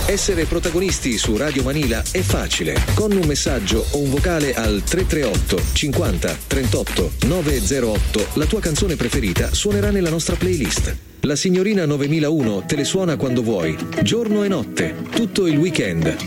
Essere protagonisti su Radio Manila è facile. Con un messaggio o un vocale al 338 50 38 908 la tua canzone preferita suonerà nella nostra playlist. La signorina 9001 te le suona quando vuoi, giorno e notte, tutto il weekend.